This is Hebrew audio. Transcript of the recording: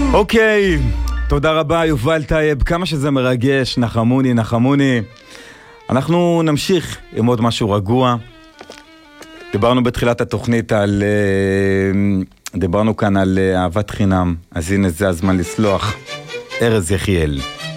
אוקיי, תודה רבה יובל טייב, כמה שזה מרגש, נחמוני, נחמוני. אנחנו נמשיך עם עוד משהו רגוע. דיברנו בתחילת התוכנית על... דיברנו כאן על אהבת חינם, אז הנה זה הזמן לסלוח. ארז יחיאל.